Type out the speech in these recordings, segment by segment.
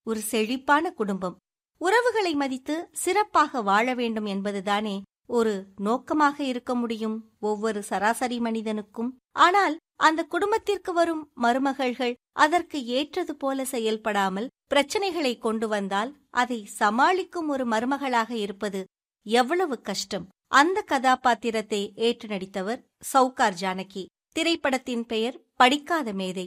ஒரு செழிப்பான குடும்பம். உறவுகளை மதித்து சிறப்பாக வாழ வேண்டும் என்பதுதானே ஒரு நோக்கமாக இருக்க முடியும் ஒவ்வொரு சராசரி மனிதனுக்கும். ஆனால் அந்த குடும்பத்திற்கு வரும் மருமகள்கள் அதற்கு ஏற்றது போல செயல்படாமல் பிரச்சனைகளை கொண்டு வந்தால் அதை சமாளிக்கும் ஒரு மருமகளாக இருப்பது எவ்வளவு கஷ்டம். அந்த கதாபாத்திரத்தை ஏற்று நடித்தவர் சௌகார் ஜானகி. திரைப்படத்தின் பெயர் படிக்காத மேதை.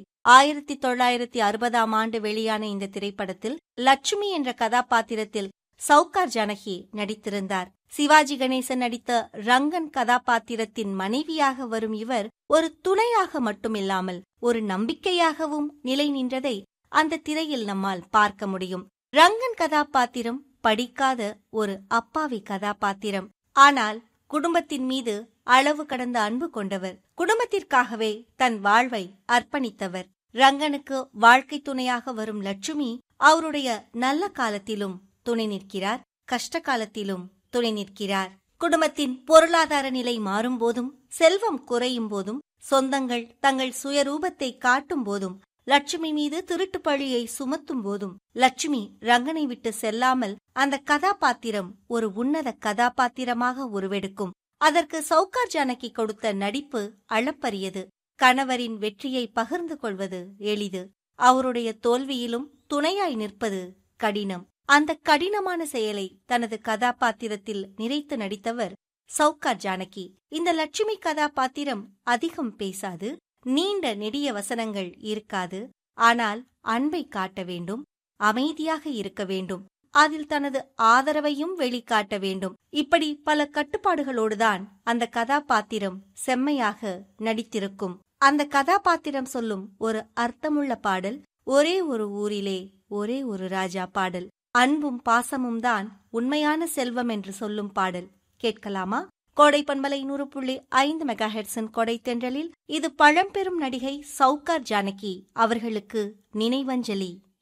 1960ஆம் ஆண்டு வெளியான இந்த திரைப்படத்தில் லட்சுமி என்ற கதாபாத்திரத்தில் சௌகார் ஜானகி நடித்திருந்தார். சிவாஜி கணேசன் நடித்த ரங்கன் கதாபாத்திரத்தின் மனைவியாக வரும் இவர் ஒரு துணையாக மட்டுமில்லாமல் ஒரு நம்பிக்கையாகவும் நிலை நின்றதை அந்த திரையில் நம்மால் பார்க்க முடியும். ரங்கன் கதாபாத்திரம் படிக்காத ஒரு அப்பாவி கதாபாத்திரம். ஆனால் குடும்பத்தின் மீது அளவு கடந்த அன்பு கொண்டவர். குடும்பத்திற்காகவே தன் வாழ்வை அர்ப்பணித்தவர். ரங்கனுக்கு வாழ்க்கை துணையாக வரும் லட்சுமி அவருடைய நல்ல காலத்திலும் துணை நிற்கிறார், கஷ்ட காலத்திலும் துணை நிற்கிறார். குடும்பத்தின் பொருளாதார நிலை மாறும்போதும், செல்வம் குறையும் போதும், சொந்தங்கள் தங்கள் சுயரூபத்தை காட்டும் போதும், லட்சுமி மீது திருட்டு பழியை சுமத்தும் போதும் லட்சுமி ரங்கனை விட்டு செல்லாமல் அந்த கதாபாத்திரம் ஒரு உன்னத கதாபாத்திரமாக உருவெடுக்கும். அதற்கு சௌகார் ஜானகி கொடுத்த நடிப்பு அளப்பரியது. கணவரின் வெற்றியை பகிர்ந்து கொள்வது எளிது, அவருடைய தோல்வியிலும் துணையாய் நிற்பது கடினம். அந்த கடினமான செயலை தனது கதாபாத்திரத்தில் நிறைத்து நடித்தவர் சௌகார் ஜானகி. இந்த லட்சுமி கதாபாத்திரம் அதிகம் பேசாது, நீண்ட நெடிய வசனங்கள் இருக்காது. ஆனால் அன்பை காட்ட வேண்டும், அமைதியாக இருக்க வேண்டும், அதில் தனது ஆதரவையும் வெளிக்காட்ட வேண்டும். இப்படி பல கட்டுப்பாடுகளோடுதான் அந்த கதாபாத்திரம் செம்மையாக நடித்திருக்கும். அந்த கதாபாத்திரம் சொல்லும் ஒரு அர்த்தமுள்ள பாடல் ஒரே ஒரு ஊரிலே ஒரே ஒரு ராஜா பாடல். அன்பும் பாசமும் தான் உண்மையான செல்வம் என்று சொல்லும் பாடல். கேட்கலாமா? கோடை பண்பலை 100.5 மெகாஹெர்ட்ஸின் கொடை தென்றலில் இது பழம்பெரும் நடிகை சௌகார் ஜானகி அவர்களுக்கு நினைவஞ்சலி.